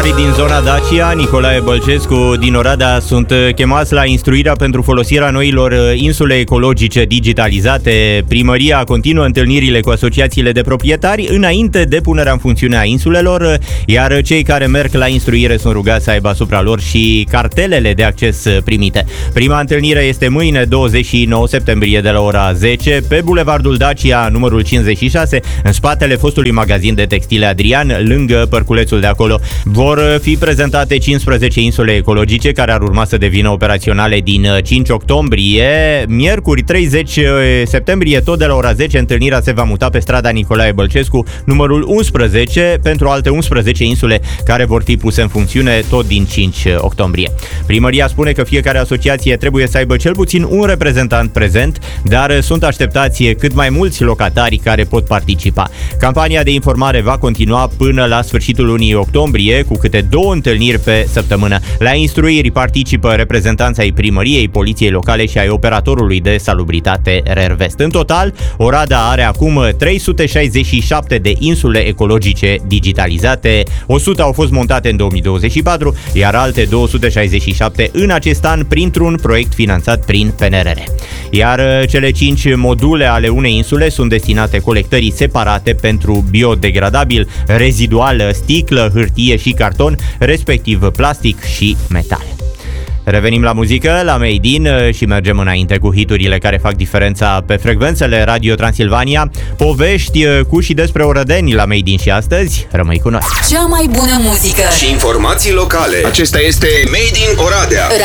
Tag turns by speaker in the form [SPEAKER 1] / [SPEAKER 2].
[SPEAKER 1] Proprietarii din zona Dacia, Nicolae Bălcescu din Oradea, sunt chemați la instruirea pentru folosirea noilor insule ecologice digitalizate. Primăria continuă întâlnirile cu asociațiile de proprietari înainte de punerea în funcțiune a insulelor, iar cei care merg la instruire sunt rugați să aibă asupra lor și cartelele de acces primite. Prima întâlnire este mâine, 29 septembrie, de la ora 10, pe Bulevardul Dacia, numărul 56, în spatele fostului magazin de textile Adrian, lângă parculețul de acolo. Vor fi prezentate 15 insule ecologice care ar urma să devină operaționale din 5 octombrie. Miercuri 30 septembrie, tot de la ora 10, întâlnirea se va muta pe strada Nicolae Bălcescu, numărul 11, pentru alte 11 insule care vor fi puse în funcțiune tot din 5 octombrie. Primăria spune că fiecare asociație trebuie să aibă cel puțin un reprezentant prezent, dar sunt așteptați cât mai mulți locatari care pot participa. Campania de informare va continua până la sfârșitul lunii octombrie, cu câte 2 întâlniri pe săptămână. La instruiri participă reprezentanța ai primăriei, poliției locale și ai operatorului de salubritate Rervest. În total, Oradea are acum 367 de insule ecologice digitalizate, 100 au fost montate în 2024, iar alte 267 în acest an printr-un proiect finanțat prin PNRR. Iar cele 5 module ale unei insule sunt destinate colectării separate pentru biodegradabil, rezidual, sticlă, hârtie și carton, respectiv plastic și metal. Revenim la muzică, la Made In, și mergem înainte cu hiturile care fac diferența pe frecvențele Radio Transilvania. Povești cu și despre orădeni la Made In și astăzi. Rămâi cu noi!
[SPEAKER 2] Cea mai bună muzică
[SPEAKER 3] și informații locale. Acesta este Made In Oradea.